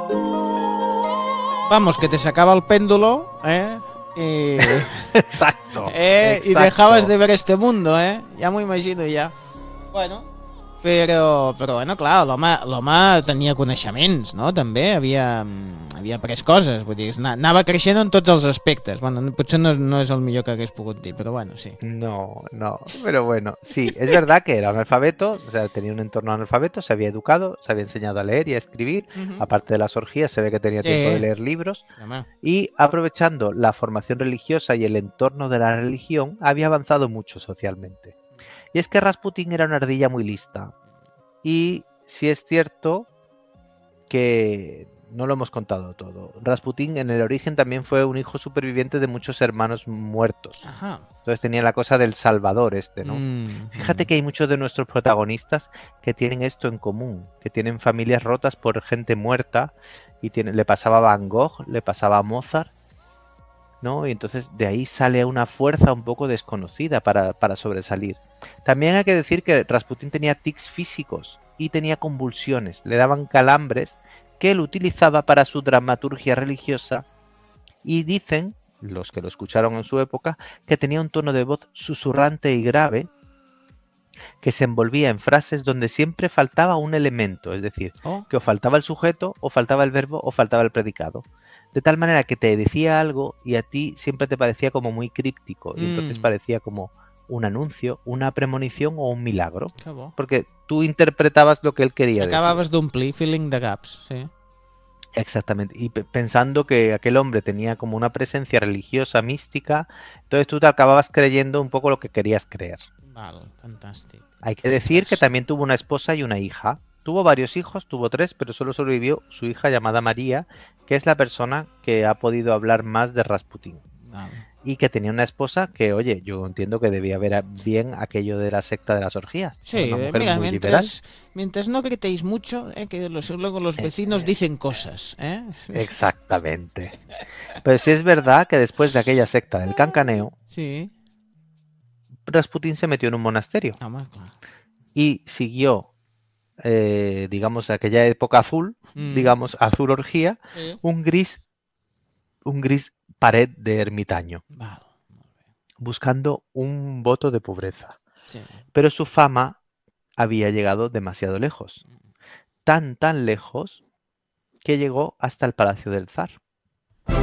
Vamos, que te sacaba el péndulo, ¿eh? Y, Exacto, y dejabas exacto. de ver este mundo, ¿eh? Ya m'ho imagino, ja. Bueno, però bueno, clar, l'home tenia coneixements, no? També havia après coses, vull dir, anava creixent en tots els aspectes. Bueno, potser no és el millor que hagués pogut dir, però bueno, sí. No, no, pero bueno, sí, es verdad que era analfabeto, o sea, tenía un entorno analfabeto, se había educado, se había enseñado a leer y a escribir, aparte de las orgías, se ve que tenía tiempo de Sí, leer libros, home. y aprovechando la formación religiosa y el entorno de la religión, había avanzado mucho socialmente. Y es que Rasputín era una ardilla muy lista, y sí es cierto que no lo hemos contado todo. Rasputín en el origen también fue un hijo superviviente de muchos hermanos muertos. Ajá. Entonces tenía la cosa del Salvador este, ¿no? Fíjate Mm. que hay muchos de nuestros protagonistas que tienen esto en común, que tienen familias rotas por gente muerta y le pasaba a Van Gogh, le pasaba a Mozart, ¿no? Y entonces de ahí sale una fuerza un poco desconocida para sobresalir. También hay que decir que Rasputín tenía tics físicos y tenía convulsiones, le daban calambres que él utilizaba para su dramaturgia religiosa y dicen, los que lo escucharon en su época, que tenía un tono de voz susurrante y grave que se envolvía en frases donde siempre faltaba un elemento, es decir, Oh. que o faltaba el sujeto, o faltaba el verbo, o faltaba el predicado. De tal manera que te decía algo y a ti siempre te parecía como muy críptico, y entonces Mm. parecía como un anuncio, una premonición o un milagro, Que bo. porque tú interpretabas lo que él quería decir. Acabaves d'omplir, filling the gaps, sí. Exactamente, y pensando que aquel hombre tenía como una presencia religiosa, mística, entonces tú te acababas creyendo un poco lo que querías creer. Val, fantàstic. Hay que decir que Ostres. también tuvo una esposa y una hija. Tuvo varios hijos, tuvo 3, pero solo sobrevivió su hija llamada María, que es la persona que ha podido hablar más de Rasputín. Val. Y que tenía una esposa que, oye, yo entiendo que debía ver bien aquello de la secta de las orgías. Era Sí, una mujer mira, muy liberal. mientras no gritéis mucho, que luego los Eh, vecinos eh, dicen cosas, ¿eh? exactamente. Pero sí es verdad que después de aquella secta del cancaneo, Sí. Rasputín se metió en un monasterio Home, clar. y siguió, digamos, aquella época azul, Mm. digamos, azul orgía, Sí. un gris un gris pared de ermitaño, Val. buscando un voto de pobreza. Sí. Pero su fama había llegado demasiado lejos, tan lejos que llegó hasta el palacio del zar.